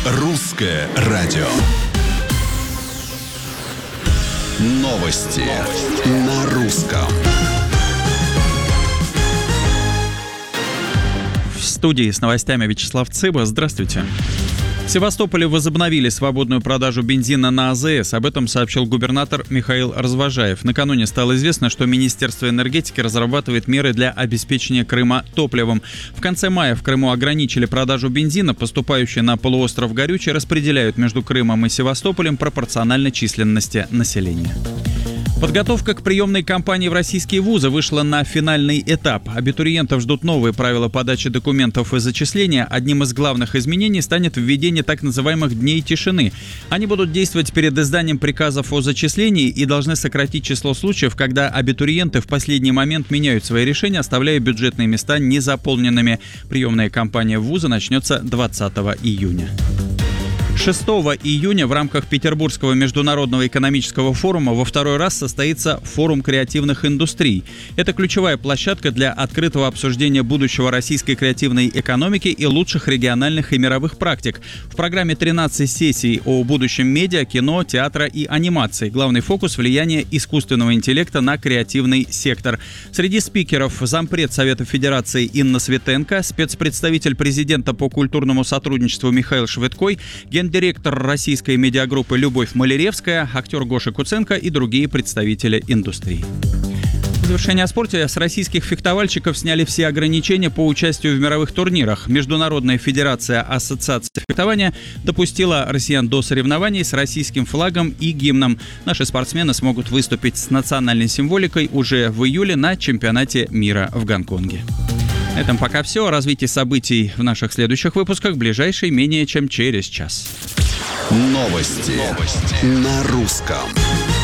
Русское радио. Новости на русском. В студии с новостями Вячеслав Цыба. Здравствуйте. В Севастополе возобновили свободную продажу бензина на АЗС. Об этом сообщил губернатор Михаил Развожаев. Накануне стало известно, что Министерство энергетики разрабатывает меры для обеспечения Крыма топливом. В конце мая в Крыму ограничили продажу бензина. Поступающие на полуостров Горючий распределяют между Крымом и Севастополем пропорционально численности населения. Подготовка к приемной кампании в российские вузы вышла на финальный этап. Абитуриентов ждут новые правила подачи документов и зачисления. Одним из главных изменений станет введение так называемых дней тишины. Они будут действовать перед изданием приказов о зачислении и должны сократить число случаев, когда абитуриенты в последний момент меняют свои решения, оставляя бюджетные места незаполненными. Приемная кампания в вузы начнется 20 июня. 6 июня в рамках Петербургского международного экономического форума во второй раз состоится форум креативных индустрий. Это ключевая площадка для открытого обсуждения будущего российской креативной экономики и лучших региональных и мировых практик. В программе 13 сессий о будущем медиа, кино, театра и анимации. Главный фокус – влияние искусственного интеллекта на креативный сектор. Среди спикеров зампред Совета Федерации Инна Светенко, спецпредставитель президента по культурному сотрудничеству Михаил Шведкой, гендиректор российской медиагруппы Любовь Маляревская, актер Гоша Куценко и другие представители индустрии. В завершение о спорте. С российских фехтовальщиков сняли все ограничения по участию в мировых турнирах. Международная федерация ассоциации фехтования допустила россиян до соревнований с российским флагом и гимном. Наши спортсмены смогут выступить с национальной символикой уже в июле на чемпионате мира в Гонконге. На этом пока все. О развитии событий в наших следующих выпусках ближайший менее чем через час. Новости на русском.